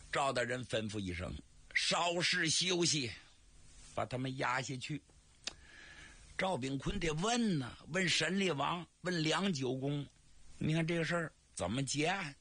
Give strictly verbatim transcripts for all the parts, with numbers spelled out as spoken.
赵大人吩咐一声，稍事休息，把他们押下去。赵炳坤得问呢，问沈厉王，问梁九公，你看这个事儿怎么结案？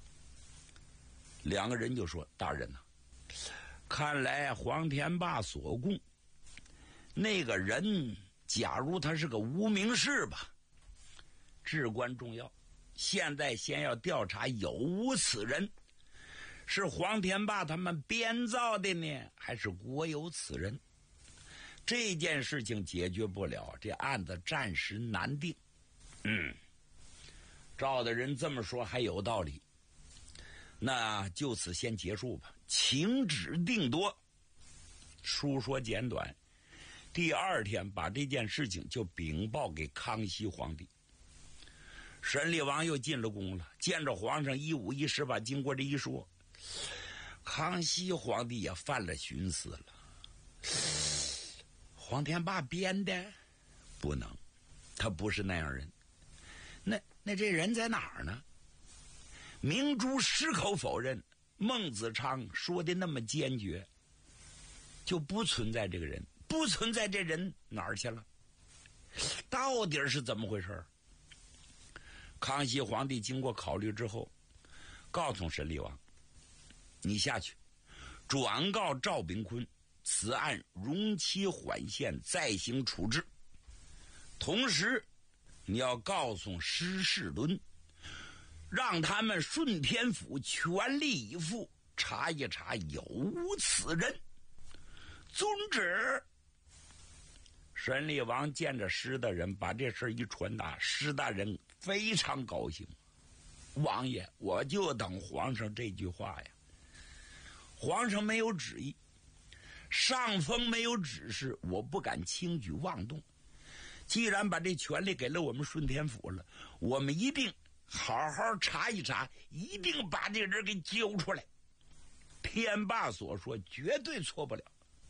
两个人就说：大人呐、啊，看来黄天霸所供那个人，假如他是个无名氏吧，至关重要。现在先要调查有无此人，是黄天霸他们编造的呢，还是国有此人？这件事情解决不了，这案子暂时难定。嗯，赵大人这么说还有道理。那就此先结束吧，请旨定夺。书说简短，第二天把这件事情就禀报给康熙皇帝。沈厉王又进了宫了，见着皇上一五一十把经过这一说，康熙皇帝也犯了寻思了。黄天霸编的？不能，他不是那样人。那那这人在哪儿呢？明珠矢口否认，孟子昌说的那么坚决，就不存在这个人，不存在这人哪儿去了？到底是怎么回事？康熙皇帝经过考虑之后，告诉沈厉王，你下去转告赵炳坤，此案容期缓限，再行处置。同时你要告诉施世伦，让他们顺天府全力以赴查一查有无此人。遵旨。沈厉王见着施大人，把这事一传达，施大人非常高兴。王爷，我就等皇上这句话呀。皇上没有旨意，上峰没有指示，我不敢轻举妄动。既然把这权力给了我们顺天府了，我们一定好好查一查，一定把这人给揪出来。天霸所说绝对错不了。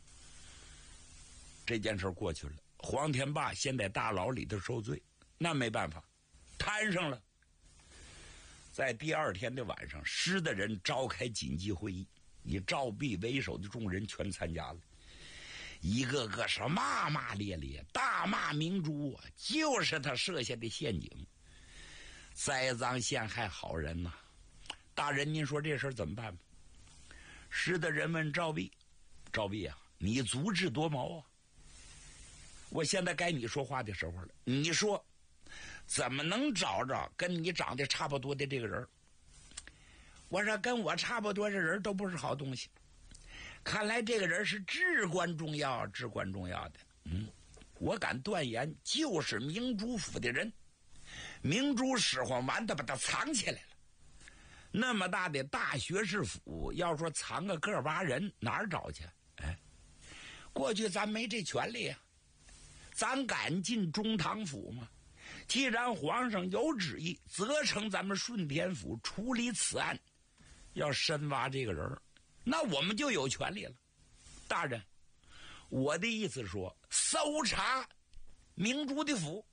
这件事过去了，黄天霸先在大牢里头受罪，那没办法，摊上了。在第二天的晚上，施大人召开紧急会议，以赵弼为首的众人全参加了，一个个是骂骂咧咧，大骂明珠啊，就是他设下的陷阱，栽赃陷害好人呐、啊！大人，您说这事怎么办？施大人问赵弼：“赵弼啊，你足智多谋啊！我现在该你说话的时候了。你说，怎么能找着跟你长得差不多的这个人？”我说：“跟我差不多的人都不是好东西。看来这个人是至关重要、至关重要的。嗯，我敢断言，就是明珠府的人。明珠使唤完的，把他藏起来了。那么大的大学士府，要说藏个个把人，哪儿找去？哎，过去咱没这权利啊。咱敢进中堂府吗？既然皇上有旨意，责成咱们顺天府处理此案，要深挖这个人，那我们就有权利了。大人，我的意思是说，搜查明珠的府。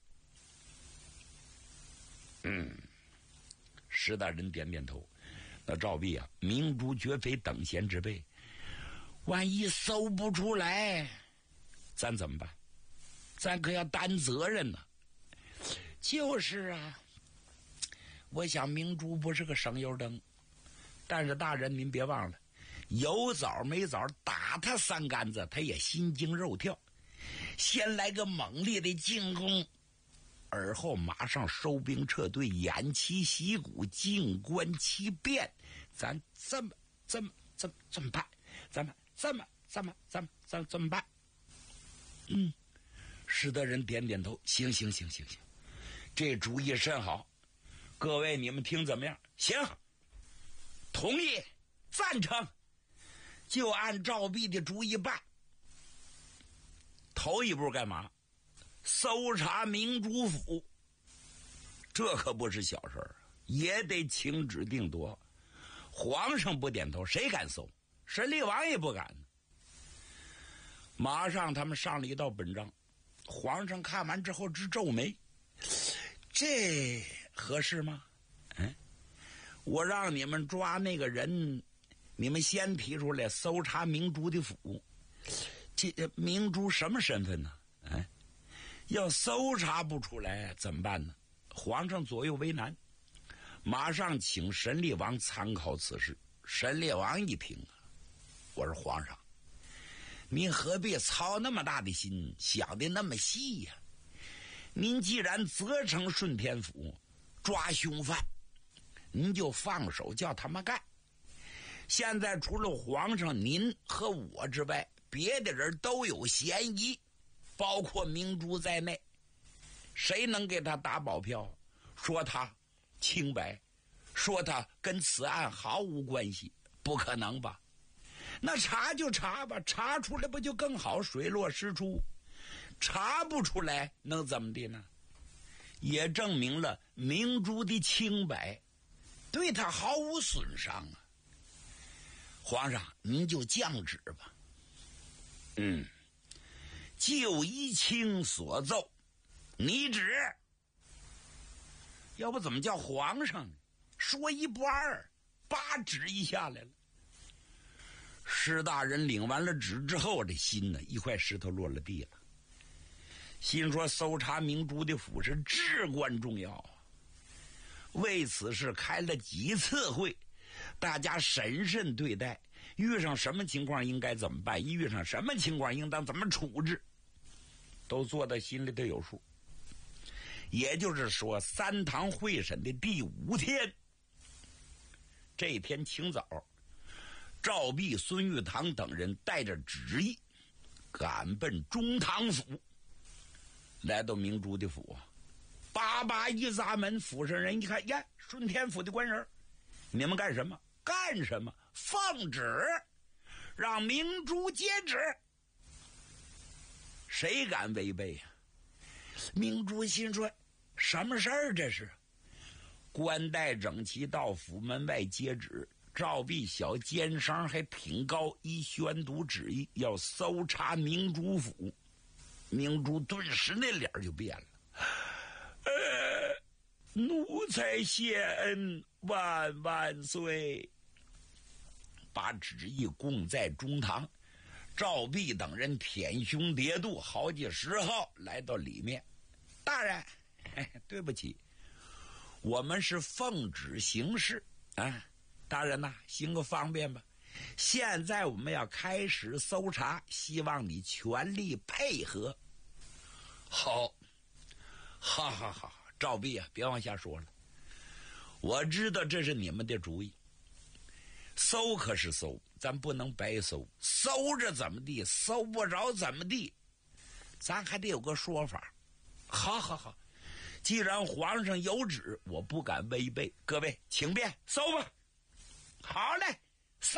嗯，石大人点点头。那赵弼啊，明珠绝非等闲之辈，万一搜不出来，咱怎么办？咱可要担责任呢、啊。就是啊，我想明珠不是个省油灯，但是大人您别忘了，有枣没枣打他三竿子，他也心惊肉跳。先来个猛烈的进攻，而后马上收兵撤退，偃旗息鼓，静观其变。咱这么这么这么这么办？咱们这么这么这么这么这么办？嗯，使得人点点头，行行行行行，这主意甚好。各位你们听怎么样？行，同意，赞成，就按赵弼的主意办。头一步干嘛？搜查明珠府，这可不是小事儿，也得请旨定夺。皇上不点头，谁敢搜？沈厉王也不敢呢。马上他们上了一道本章，皇上看完之后直皱眉，这合适吗？嗯，我让你们抓那个人， 你们先提出来搜查明珠的府，这明珠什么身份呢？哎，要搜查不出来怎么办呢？皇上左右为难，马上请神力王参考此事。神力王一听啊，我说皇上，您何必操那么大的心，想的那么细呀、啊？您既然责成顺天府抓凶犯，您就放手叫他们干。现在除了皇上您和我之外，别的人都有嫌疑，包括明珠在内。谁能给他打保票，说他清白，说他跟此案毫无关系？不可能吧？那查就查吧，查出来不就更好，水落石出。查不出来能怎么的呢？也证明了明珠的清白，对他毫无损伤啊。皇上您就降旨吧。嗯，就依卿所奏，拟旨。要不怎么叫皇上呢？说一不二，八旨一下来了。施大人领完了旨之后，这心呢一块石头落了地了。心说搜查明珠的府是至关重要啊，为此事开了几次会，大家审慎对待，遇上什么情况应该怎么办，遇上什么情况应当怎么处置，都做到心里头有数。也就是说，三堂会审的第五天，这一天清早，赵弼、孙玉堂等人带着旨意赶奔中堂府，来到明珠的府啊。叭叭一砸门，府上人一看，呀，顺天府的官人，你们干什么？干什么？奉旨让明珠接旨。谁敢违背呀、啊？明珠心说，什么事儿这是？官带整齐到府门外接旨，赵弼小肩上还挺高，一宣读旨意，要搜查明珠府。明珠顿时那脸就变了，呃，奴才谢恩，万万岁。把旨意供在中堂，赵弼等人舔胸叠肚，好几十号来到里面。大人，对不起，我们是奉旨行事啊，大人呐、啊，行个方便吧。现在我们要开始搜查，希望你全力配合。好，哈哈哈！赵弼啊，别往下说了，我知道这是你们的主意。搜可是搜，咱不能白搜，搜着怎么地，搜不着怎么地，咱还得有个说法。好好好，既然皇上有旨，我不敢违背。各位请便，搜吧。好嘞，搜。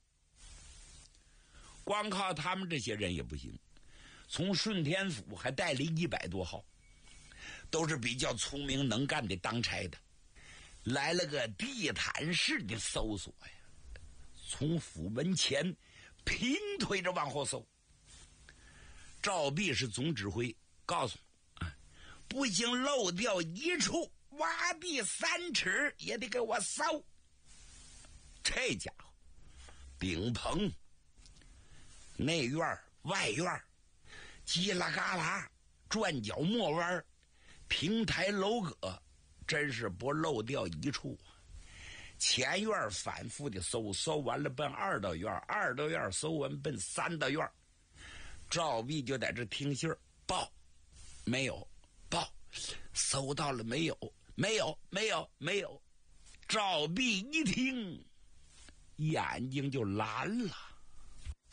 光靠他们这些人也不行，从顺天府还带了一百多号，都是比较聪明能干的当差的，来了个地毯式的搜索呀，从府门前平推着往后搜。赵弼是总指挥，告诉不行漏掉一处，挖地三尺也得给我搜。这家伙顶棚内院外院叽啦嘎啦，转角抹弯，平台楼阁，真是不漏掉一处。前院反复的搜，搜完了奔二道院，二道院搜完奔三道院。赵弼就在这听信儿，报没有，报搜到了没有？没有，没有，没有。赵弼一听，眼睛就蓝了。